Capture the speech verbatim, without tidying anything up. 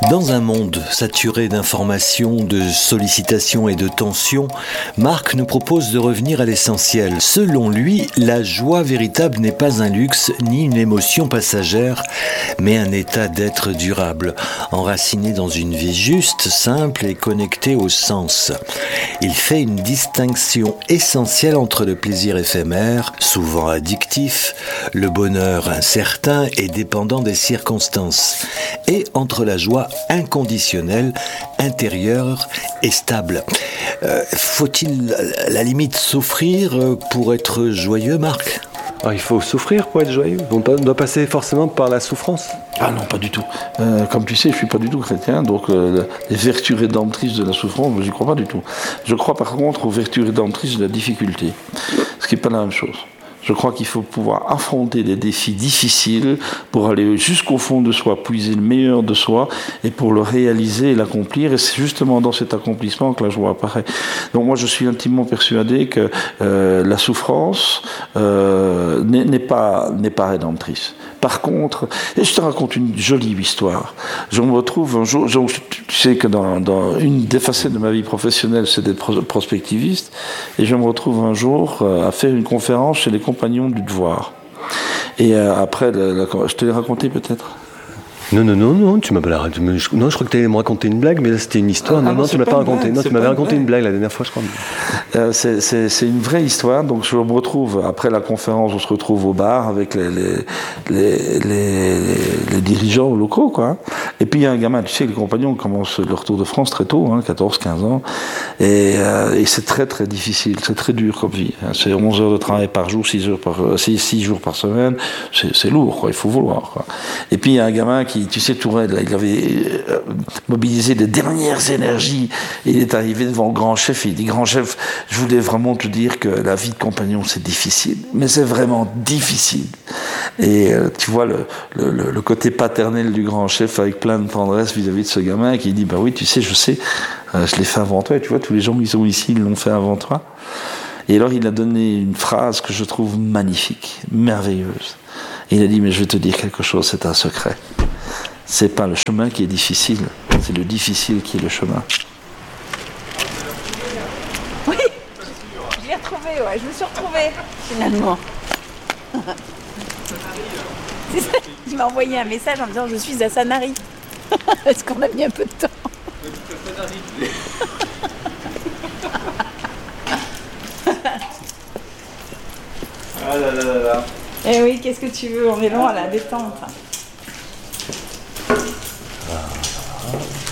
Dans un monde saturé d'informations, de sollicitations et de tensions, Marc nous propose de revenir à l'essentiel. Selon lui, la joie véritable n'est pas un luxe ni une émotion passagère, mais un état d'être durable, enraciné dans une vie juste, simple et connectée au sens. Il fait une distinction essentielle entre le plaisir éphémère, souvent addictif, le bonheur incertain et dépendant des circonstances, et entre la joie inconditionnelle, intérieure et stable. Euh, faut-il à la limite souffrir pour être joyeux, Marc ? Alors, il faut souffrir pour être joyeux. On doit passer forcément par la souffrance. Ah non, pas du tout. Euh, comme tu sais, je suis pas du tout chrétien, donc euh, les vertus rédemptrices de la souffrance, je n'y crois pas du tout. Je crois par contre aux vertus rédemptrices de la difficulté, ce qui n'est pas la même chose. Je crois qu'il faut pouvoir affronter des défis difficiles pour aller jusqu'au fond de soi, puiser le meilleur de soi et pour le réaliser et l'accomplir. Et c'est justement dans cet accomplissement que la joie apparaît. Donc moi, je suis intimement persuadé que euh, la souffrance euh, n'est, n'est pas, n'est pas rédemptrice. Par contre, et je te raconte une jolie histoire. Je me retrouve un jour, je, tu sais que dans, dans une des facettes de ma vie professionnelle, c'est d'être prospectiviste, et je me retrouve un jour à faire une conférence chez les compagnons du devoir. Et euh, après, la, la, je te l'ai raconté peut-être. Non, non, non, non, tu m'as pas raconté. Non, je crois que tu allais me raconter une blague, mais là c'était une histoire. Ah, non, non, non tu m'as pas raconté. Non, tu m'avais raconté une blague la dernière fois, je crois. Euh, c'est, c'est, c'est une vraie histoire. Donc je me retrouve, après la conférence, on se retrouve au bar avec les, les, les, les, les dirigeants locaux, quoi. Et puis il y a un gamin, tu sais, les compagnons commencent leur Tour de France très tôt, hein, quatorze quinze ans. Et, euh, et c'est très, très difficile, c'est très dur comme vie. C'est onze heures de travail par jour, six heures par, six jours par semaine. C'est, c'est lourd, quoi, il faut vouloir, quoi. Et puis il y a un gamin qui, tu sais, Tourelle, là, il avait euh, mobilisé les dernières énergies. Et il est arrivé devant le grand chef et il dit, grand chef, je voulais vraiment te dire que la vie de compagnon, c'est difficile. Mais c'est vraiment difficile. Et euh, tu vois le, le, le côté paternel du grand chef avec plein de tendresse vis-à-vis de ce gamin qui dit, bah oui, tu sais, je sais, euh, je l'ai fait avant toi. Et tu vois, tous les gens qui sont ici, ils l'ont fait avant toi. Et alors, il a donné une phrase que je trouve magnifique, merveilleuse. Et il a dit, mais je vais te dire quelque chose, c'est un secret. C'est pas le chemin qui est difficile, c'est le difficile qui est le chemin. Oui, je l'ai retrouvé, ouais, je me suis retrouvée, finalement. C'est ça, il m'a envoyé un message en me disant, je suis à Sanary. Est-ce qu'on a mis un peu de temps? Ah là là là là. Eh oui, qu'est-ce que tu veux, on est loin à la détente.